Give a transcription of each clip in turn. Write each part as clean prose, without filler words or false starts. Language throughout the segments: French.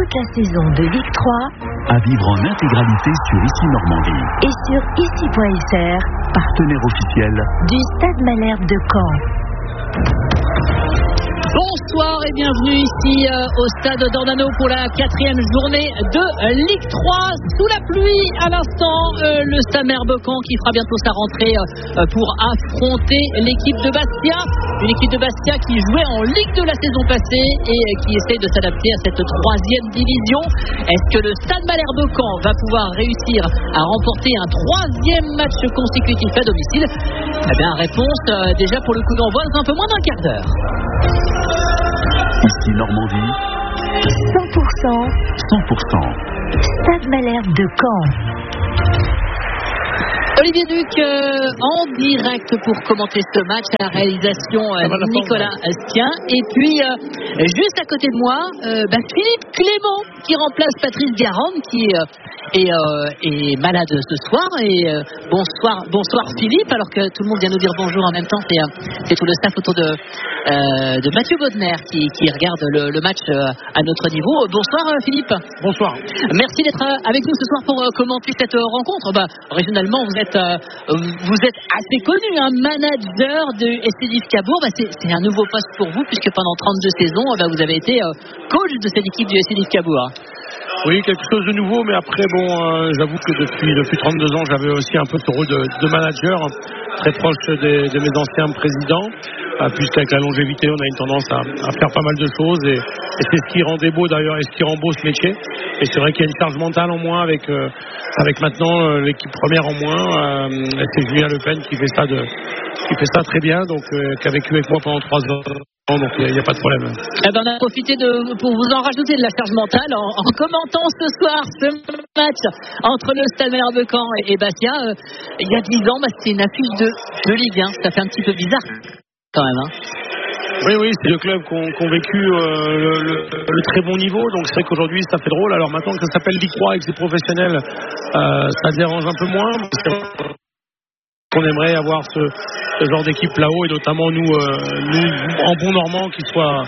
toute la saison de Ligue 3 à vivre en intégralité sur Ici Normandie et sur ici.fr, partenaire officiel du Stade Malherbe de Caen. Bonsoir et bienvenue ici au stade d'Ornano pour la 4e journée de Ligue 3 sous la pluie à l'instant. Le Stade Malherbe de Caen qui fera bientôt sa rentrée pour affronter l'équipe de Bastia. Une équipe de Bastia qui jouait en Ligue de la saison passée et qui essaye de s'adapter à cette 3e division. Est-ce que le Stade Malherbe de Caen va pouvoir réussir à remporter un 3e match consécutif à domicile? Eh bien, réponse déjà pour le coup d'envoi dans un peu moins d'un quart d'heure. Ici Normandie 100% Stade Malherbe de Caen. Olivier Duc en direct pour commenter ce match à la réalisation Nicolas Astien. Et puis juste à côté de moi Philippe Clément qui remplace Patrice Garonne qui est malade ce soir. Et bonsoir Philippe, alors que tout le monde vient nous dire bonjour en même temps. C'est tout le staff autour de Mathieu Bodner qui regarde le match à notre niveau. Bonsoir Philippe. Bonsoir. Merci d'être avec nous ce soir pour commenter cette rencontre. Régionalement vous êtes assez connu, un manager de SCDF Cabourg. C'est un nouveau poste pour vous puisque pendant 32 saisons vous avez été coach de cette équipe du SCDF Cabourg. Oui, quelque chose de nouveau, mais après j'avoue que depuis 32 ans j'avais aussi un peu ce rôle de manager, très proche de mes anciens présidents, puisqu'avec la longévité on a une tendance à faire pas mal de choses et c'est ce qui rendait beau d'ailleurs et ce qui rend beau ce métier. Et c'est vrai qu'il y a une charge mentale en moins avec maintenant l'équipe première en moins. C'est Julien Le Pen qui fait ça très bien, donc qui a vécu avec moi pendant 3 ans. Donc il n'y a pas de problème. On a profité pour vous en rajouter de la charge mentale en commentant ce soir ce match entre le Stade Malherbe de Caen et Bastia. Il y a 10 ans, c'était une affiche de Ligue 1. Ça fait un petit peu bizarre quand même. Oui, c'est le club qui ont vécu le très bon niveau. Donc c'est vrai qu'aujourd'hui ça fait drôle. Alors maintenant que ça s'appelle Ligue 3 et que c'est professionnel, ça dérange un peu moins. On aimerait avoir ce genre d'équipe là-haut et notamment nous en bon normand qui soit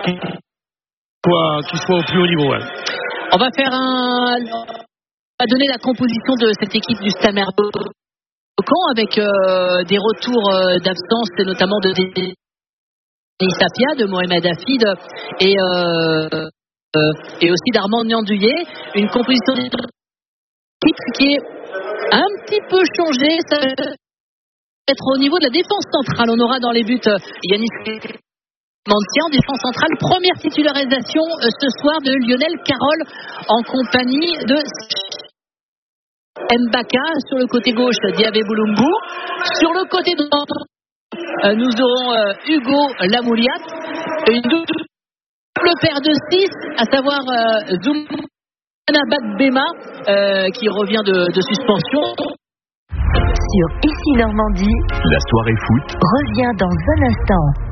au plus haut niveau. Ouais. On va donner la composition de cette équipe du Stade Malherbe de Caen avec des retours d'absence notamment de Sapia, de Mohamed Hafid et aussi d'Armand Niandouillet. Une composition d'équipe qui est un petit peu changée. Ça être au niveau de la défense centrale. On aura dans les buts Yannick Mantia en défense centrale. Première titularisation ce soir de Lionel Carroll en compagnie de Mbaka. Sur le côté gauche, Diabé Bouloumbou. Sur le côté droit, nous aurons Hugo Lamouliat. Une double paire de 6, à savoir Zoumana Bakbema qui revient de suspension. Sur Ici Normandie, la soirée foot revient dans un instant.